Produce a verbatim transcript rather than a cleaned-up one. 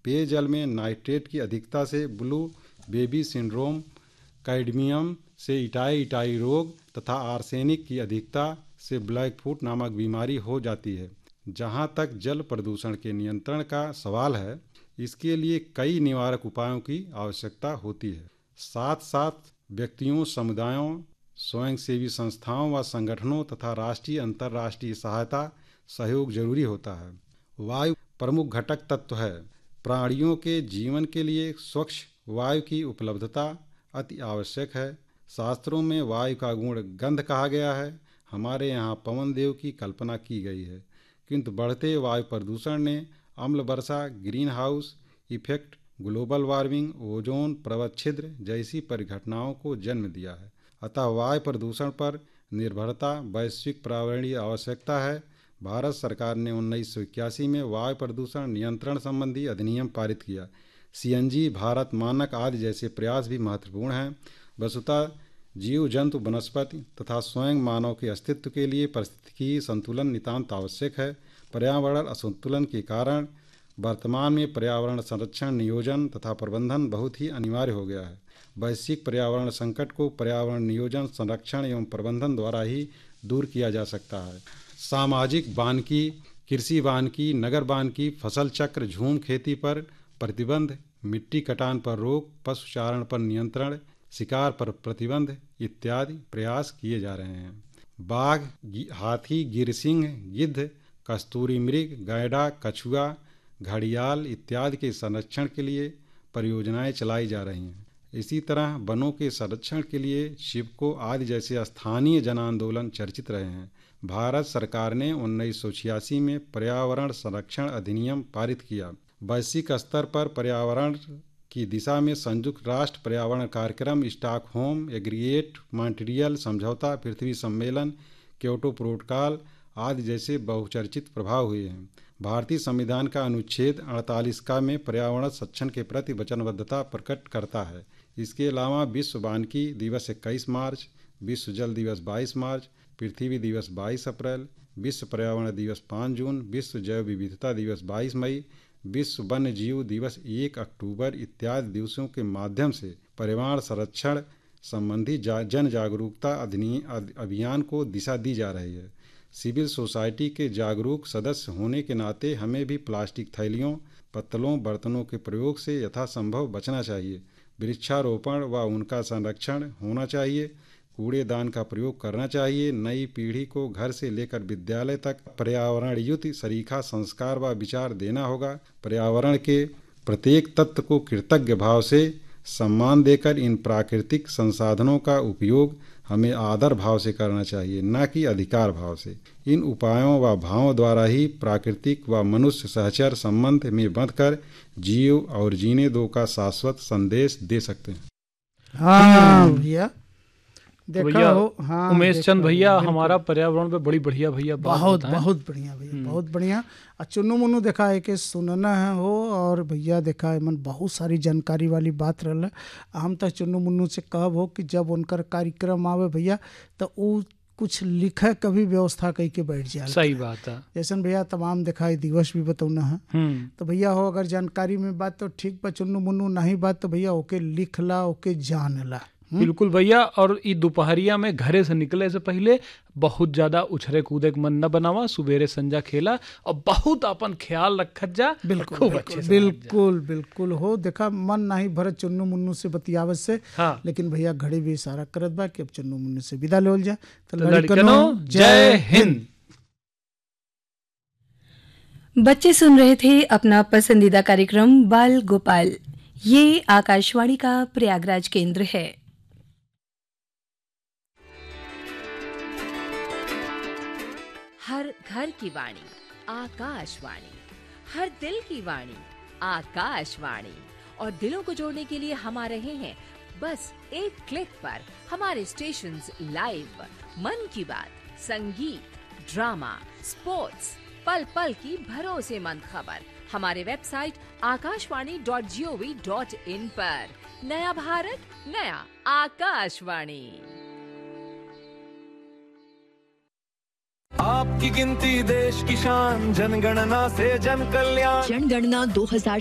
पेयजल में नाइट्रेट की अधिकता से ब्लू बेबी सिंड्रोम, कैडमियम से इटाई इटाई रोग तथा आर्सेनिक की अधिकता से ब्लैक फुट नामक बीमारी हो जाती है। जहाँ तक जल प्रदूषण के नियंत्रण का सवाल है, इसके लिए कई निवारक उपायों की आवश्यकता होती है। साथ साथ व्यक्तियों, समुदायों, स्वयंसेवी संस्थाओं व संगठनों तथा राष्ट्रीय अंतर्राष्ट्रीय सहायता सहयोग जरूरी होता है। वायु प्रमुख घटक तत्व है। प्राणियों के जीवन के लिए स्वच्छ वायु की उपलब्धता अति आवश्यक है। शास्त्रों में वायु का गुण गंध कहा गया है। हमारे यहाँ पवन देव की कल्पना की गई है, किंतु बढ़ते वायु प्रदूषण ने अम्ल वर्षा, green house effect, global warming, ozone परत छिद्र जैसी परिघटनाओं को जन्म दिया है। अतः वायु प्रदूषण पर निर्भरता वैश्विक पर्यावरणीय आवश्यकता है। भारत सरकार ने उन्नीस सौ इक्यासी में वायु प्रदूषण नियंत्रण संबंधी अधिनियम पारित किया। सीएनजी, भारत मानक आदि जैसे प्रयास भी महत्वपूर्ण हैं। वस्तुतः जीव जंतु, वनस्पति तथा स्वयं मानव के अस्तित्व के लिए पारिस्थितिकी संतुलन नितांत आवश्यक है। पर्यावरण असंतुलन के कारण वर्तमान में पर्यावरण संरक्षण, नियोजन तथा प्रबंधन बहुत ही अनिवार्य हो गया है। वैश्विक पर्यावरण संकट को पर्यावरण नियोजन, संरक्षण एवं प्रबंधन द्वारा ही दूर किया जा सकता है। सामाजिक वानिकी, कृषि वानिकी, नगर वानिकी, फसल चक्र, झूम खेती पर प्रतिबंध, मिट्टी कटान पर रोक, पशुचारण पर नियंत्रण, शिकार पर प्रतिबंध इत्यादि प्रयास किए जा रहे हैं। बाघ, हाथी, गिरसिंह, गिद्ध, कस्तूरी मृग, गैंडा, कछुआ, घड़ियाल इत्यादि के संरक्षण के लिए परियोजनाएं चलाई जा रही हैं। इसी तरह वनों के संरक्षण के लिए शिवको आदि जैसे स्थानीय जन आंदोलन चर्चित रहे हैं। भारत सरकार ने उन्नीस सौ छियासी में पर्यावरण संरक्षण अधिनियम पारित किया। वैश्विक स्तर पर पर्यावरण की दिशा में संयुक्त राष्ट्र पर्यावरण कार्यक्रम, स्टॉकहोम एग्रीगेट, मॉन्ट्रियल समझौता, पृथ्वी सम्मेलन, क्योटो प्रोटोकॉल आदि जैसे बहुचर्चित प्रभाव हुए हैं। भारतीय संविधान का अनुच्छेद अड़तालीस का में पर्यावरण संरक्षण के प्रति वचनबद्धता प्रकट करता है। इसके अलावा विश्व वानिकी दिवस इक्कीस मार्च, विश्व जल दिवस बाईस मार्च, पृथ्वी दिवस बाईस अप्रैल, विश्व पर्यावरण दिवस पाँच जून, विश्व जैव विविधता दिवस बाईस मई, विश्व वन्य जीव दिवस एक अक्टूबर इत्यादि दिवसों के माध्यम से पर्यावरण संरक्षण संबंधी जन जागरूकता अभियान को दिशा दी जा रही है। सिविल सोसाइटी के जागरूक सदस्य होने के नाते हमें भी प्लास्टिक थैलियों, पत्तलों, बर्तनों के प्रयोग से यथासंभव बचना चाहिए। वृक्षारोपण व उनका संरक्षण होना चाहिए। कूड़ेदान का प्रयोग करना चाहिए। नई पीढ़ी को घर से लेकर विद्यालय तक पर्यावरणयुक्त सरीखा संस्कार व विचार देना होगा। पर्यावरण के प्रत्येक तत्व को कृतज्ञ भाव से सम्मान देकर इन प्राकृतिक संसाधनों का उपयोग हमें आदर भाव से करना चाहिए, न कि अधिकार भाव से। इन उपायों व भावों द्वारा ही प्राकृतिक व मनुष्य सहचर संबंध में बंधकर जीव और जीने दो का शाश्वत संदेश दे सकते हैं। हाँ भैया, देखा भैया हो, हाँ उमेश देखा चंद हो, भैया बिल्कुल। हमारा पर्यावरण पे बड़ी बढ़िया भैया बात बहुत बताएं। बहुत बढ़िया भैया, बहुत बढ़िया। और चुन्नू मुन्नू देखा है कि सुनना है हो, और भैया देखा है मन बहुत सारी जानकारी वाली बात रहल। हम तक चुन्नू मुन्नू से कहब हो कि जब उनकर कार्यक्रम आवे भैया तो वो कुछ लिखे कभी व्यवस्था कई के बैठ जाए। सही बात है। जैसन भैया तमाम दिखाई दिवस भी बतौना है, हम्म तो भैया हो अगर जानकारी में बात तो ठीक बा, चुन्नू मुन्नू नहीं बात तो भैया ओके लिख ला, ओके जान ला। बिल्कुल भैया। और ई दोपहरिया में घरे से निकले से पहले बहुत ज्यादा उछरे कूदे के मन न बनावा, सुबेरे संजा खेला और बहुत अपन ख्याल रखत जा। बिल्कुल खूब बिल्कुल अच्छे से बिल्कुल बिल्कुल हो। देखा मन नहीं भरत चुन्नू मुन्नू से बतियावत से, हाँ। लेकिन भैया घड़ी भी इशारा करत बा कि अब चुन्नू मुन्नू से विदा लेवल जा। तो लड़कनों जय हिंद। बच्चे सुन रहे थे अपना पसंदीदा कार्यक्रम बाल गोपाल। ये आकाशवाणी का प्रयागराज केंद्र है। हर घर की वाणी आकाशवाणी, हर दिल की वाणी आकाशवाणी। और दिलों को जोड़ने के लिए हम आ रहे हैं बस एक क्लिक पर। हमारे स्टेशंस लाइव, मन की बात, संगीत, ड्रामा, स्पोर्ट्स, पल पल की भरोसेमंद खबर हमारे website Akashvani dot G O V dot in पर। नया भारत, नया आकाशवाणी। आपकी गिनती देश की शान, जनगणना से जन कल्याण। जनगणना दो हजार